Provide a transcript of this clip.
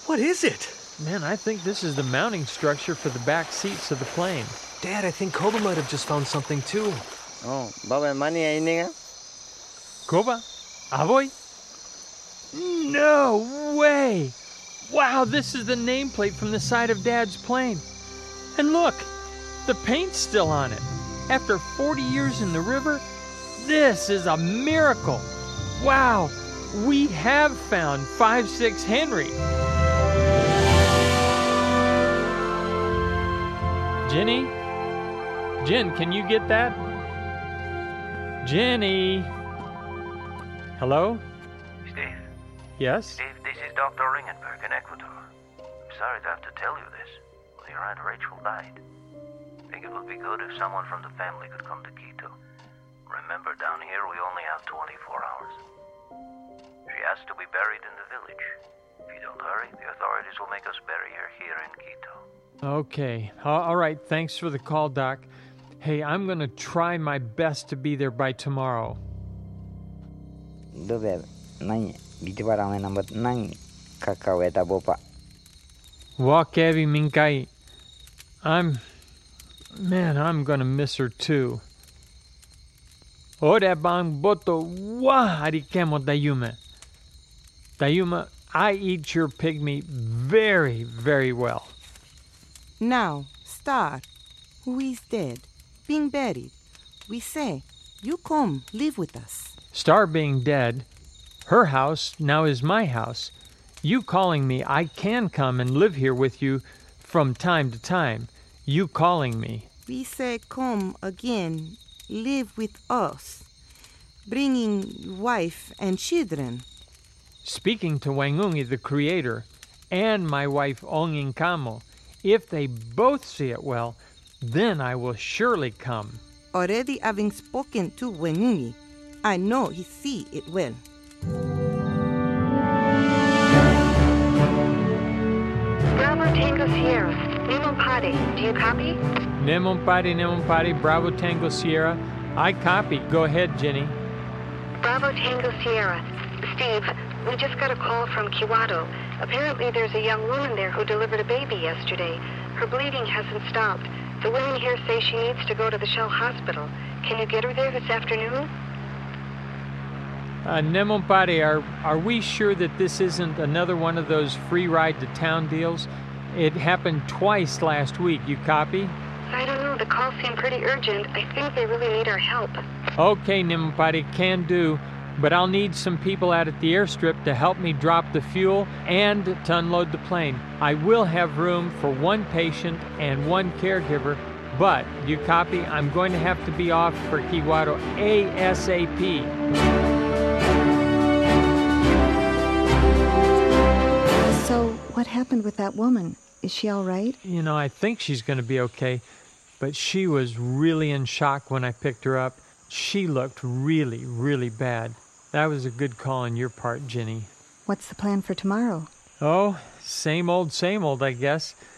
What is it? Man, I think this is the mounting structure for the back seats of the plane. Dad, I think Koba might have just found something too. Oh, Baba money ini nga? Koba? Avoy? No way! Wow, this is the nameplate from the side of Dad's plane. And look, the paint's still on it. After 40 years in the river, this is a miracle. Wow, we have found 5-6 Henry. Jenny? Jen, can you get that? Jenny? Hello? Steve? Yes? Steve, this is Dr. Ringenberg in Ecuador. I'm sorry to have to tell you this, but your Aunt Rachel died. I think it would be good if someone from the family could come to Quito. Remember, down here we only have 24 hours. She has to be buried in the village. If you don't hurry, the authorities will make us bury her here in Quito. Okay. All right. Thanks for the call, Doc. Hey, I'm going to try my best to be there by tomorrow. Dober, nai, biti para me number 9, kakaweta bopa. Wakevi Minkai. I'm going to miss her too. Ore bang boto wa harikemo Dayuma. Dayuma, I eat your pygmy very, very well. Now, Star, who is dead, being buried, we say, you come, live with us. Star being dead, her house now is my house. You calling me, I can come and live here with you from time to time. You calling me. We say, come again, live with us, bringing wife and children. Speaking to Wangungi, the creator, and my wife Ongin Kamo, if they both see it well, then I will surely come. Already having spoken to Wenungi, I know he see it well. Bravo Tango Sierra, Nemo Padi, do you copy? Nemon Padi, Bravo Tango Sierra. I copy. Go ahead, Jenny. Bravo Tango Sierra. Steve, we just got a call from Kiwado. Apparently there's a young woman there who delivered a baby yesterday. Her bleeding hasn't stopped. The women here say she needs to go to the Shell Hospital. Can you get her there this afternoon? Nemon Padi, are we sure that this isn't another one of those free ride to town deals? It happened twice last week. You copy? I don't know. The call seemed pretty urgent. I think they really need our help. Okay, Nemon Padi, can do. But I'll need some people out at the airstrip to help me drop the fuel and to unload the plane. I will have room for one patient and one caregiver, but, you copy, I'm going to have to be off for Kiwado ASAP. So, what happened with that woman? Is she all right? You know, I think she's going to be okay, but she was really in shock when I picked her up. She looked really, really bad. That was a good call on your part, Jenny. What's the plan for tomorrow? Oh, same old, I guess.